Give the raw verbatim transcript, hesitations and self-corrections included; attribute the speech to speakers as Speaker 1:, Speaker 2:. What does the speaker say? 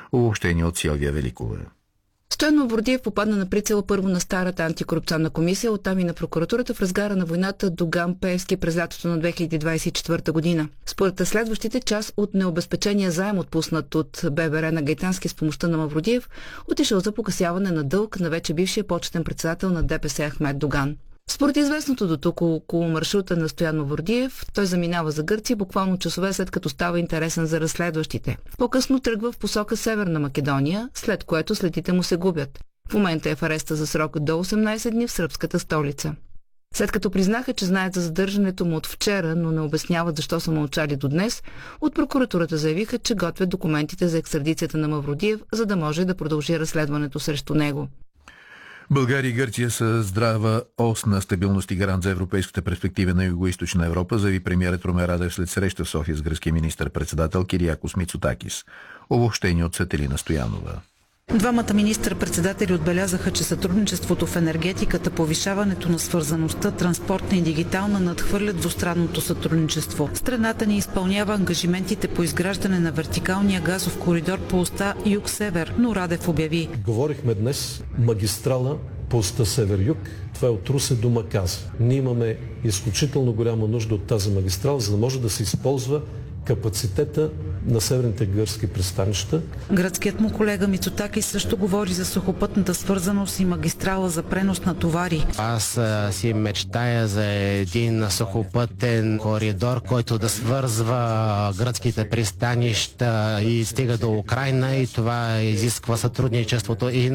Speaker 1: Обобщение от Силвия Великова.
Speaker 2: Стоян Мавродиев попадна на прицела първо на старата антикорупционна комисия, оттам и на прокуратурата в разгара на войната Доган Пеевски през лятото на две хиляди двадесет и четвърта година. Според следващите, част от необезпечения заем, отпуснат от ББР на Гайтански с помощта на Мавродиев, отишъл за погасяване на дълг на вече бившия почетен председател на ДПС Ахмед Доган. Според известното до тук около маршрута на Стоян Мавродиев, той заминава за Гърция буквално часове след като става интересен за разследващите. По-късно тръгва в посока Северна Македония, след което следите му се губят. В момента е в ареста за срок до осемнадесет дни в сръбската столица. След като признаха, че знаят за задържането му от вчера, но не обясняват защо са мълчали до днес, от прокуратурата заявиха, че готвят документите за екстрадицията на Мавродиев, за да може да продължи разследването срещу него.
Speaker 1: България и Гърция са здрава ос на стабилност и гарант за европейската перспектива на Югоизточна Европа, заяви премиерът Румен Радев след среща в София с гръцкия министър-председател Кириакос Мицотакис. Обобщение от Сателина Стоянова.
Speaker 3: Двамата министър-председатели отбелязаха, че сътрудничеството в енергетиката, повишаването на свързаността, транспортна и дигитална надхвърлят двустранното сътрудничество. Страната ни изпълнява ангажиментите по изграждане на вертикалния газов коридор по оста Юг-Север, но Радев обяви:
Speaker 4: говорихме днес магистрала по оста Север-Юг. Това е от Русе до Маказа. Ние имаме изключително голяма нужда от тази магистрала, за да може да се използва капацитета на северните гръцки пристанища.
Speaker 3: Гръцкият му колега Мицотаки също говори за сухопътната свързаност и магистрала за пренос на товари.
Speaker 5: Аз а, си мечтая за един сухопътен коридор, който да свързва гръцките пристанища и стига до Украйна, и това изисква сътрудничеството и